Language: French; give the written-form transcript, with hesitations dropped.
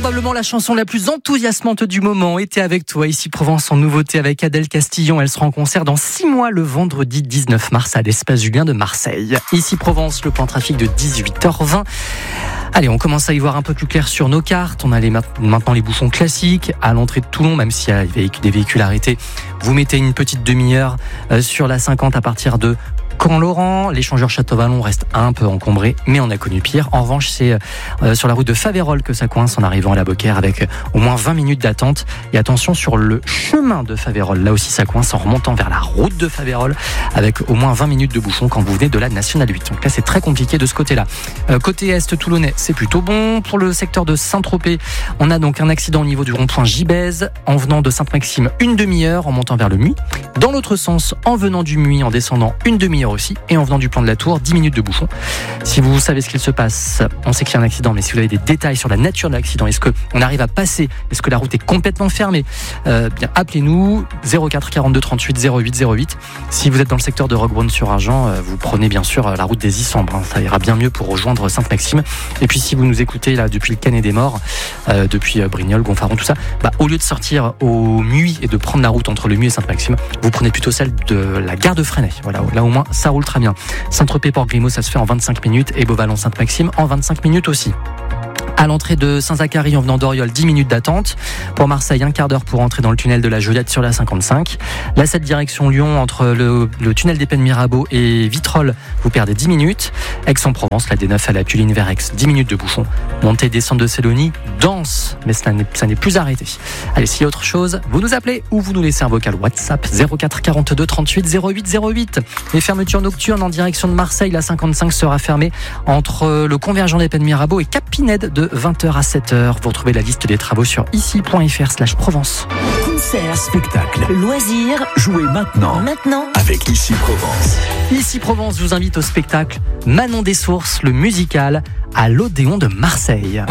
Probablement la chanson la plus enthousiasmante du moment. Été avec toi, ici Provence en nouveauté avec Adèle Castillon. Elle sera en concert dans 6 mois le vendredi 19 mars à l'Espace Julien de Marseille. Ici Provence, le plan trafic de 18h20. Allez, on commence à y voir un peu plus clair sur nos cartes. On a maintenant les bouchons classiques à l'entrée de Toulon, même s'il y a des véhicules arrêtés. Vous mettez une petite demi-heure sur la 50 à partir de Caen-Laurent. L'échangeur Château-Vallon reste un peu encombré, mais on a connu pire. En revanche, c'est sur la route de Faverolles que ça coince en arrivant à la Beaucaire avec au moins 20 minutes d'attente. Et attention sur le chemin de Faverolles, là aussi ça coince en remontant vers la route de Faverolles avec au moins 20 minutes de bouchon quand vous venez de la Nationale 8. Donc là, c'est très compliqué de ce côté-là. Côté est toulonnais, c'est plutôt bon. Pour le secteur de Saint-Tropez, on a donc un accident au niveau du rond-point Gibèze en venant de Sainte-Maxime, une demi-heure en montant vers le Muy. Dans l'autre sens, en venant du Muy, en descendant, une demi-heure aussi, et en venant du plan de la Tour, 10 minutes de bouchon. Si vous savez ce qu'il se passe, on sait qu'il y a un accident, mais si vous avez des détails sur la nature de l'accident, est-ce qu'on arrive à passer, est-ce que la route est complètement fermée, bien appelez-nous 04 42 38 08 08. Si vous êtes dans le secteur de Roquebrune-sur-Argent, vous prenez bien sûr la route des Issambres, ça ira bien mieux pour rejoindre Sainte-Maxime. Et puis si vous nous écoutez là depuis le Canet des Morts, depuis Brignoles, Gonfaron, tout ça, au lieu de sortir au Muy et de prendre la route entre le Muy et Sainte-Maxime, vous prenez plutôt celle de la gare de Fresnay. Voilà, là au moins ça roule très bien. Saint-Tropez-Port-Grimaud, ça se fait en 25 minutes et Beauvallon-Sainte-Maxime en 25 minutes aussi. À l'entrée de Saint-Zacharie en venant d'Oriol, 10 minutes d'attente. Pour Marseille, un quart d'heure pour entrer dans le tunnel de la Joliette sur la 55. La 7 direction Lyon entre le tunnel des Pennes Mirabeau et Vitrolles, vous perdez 10 minutes. Aix-en-Provence, la D9 à la Tuline vers Aix, 10 minutes de bouchon. Montée et descente de Célonie, dense, mais ça n'est plus arrêté. Allez, s'il y a autre chose, vous nous appelez ou vous nous laissez un vocal WhatsApp 04 42 38 08 08. Les fermetures nocturnes en direction de Marseille, la 55 sera fermée entre le convergent des Pennes Mirabeau et Cap-Pinède de 20h à 7h. Vous retrouvez la liste des travaux sur ici.fr/Provence. Concert, spectacle, loisirs. Jouez maintenant avec Ici Provence. Ici Provence vous invite au spectacle Manon des Sources, le musical à l'Odéon de Marseille.